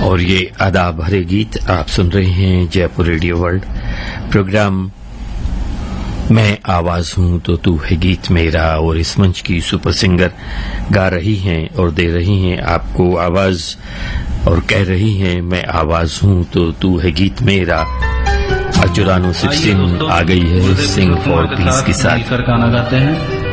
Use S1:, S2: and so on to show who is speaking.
S1: और ये अदा भरे गीत आप सुन रहे हैं जयपुर रेडियो वर्ल्ड प्रोग्राम मैं आवाज हूं तो तू है गीत मेरा। और इस मंच की सुपर सिंगर गा रही हैं और दे रही हैं आपको आवाज और कह रही हैं मैं आवाज हूं तो तू है गीत मेरा। अर्जुरानो 16 आ गई है सिंग फॉर पीस के साथ।
S2: गाना गाते हैं।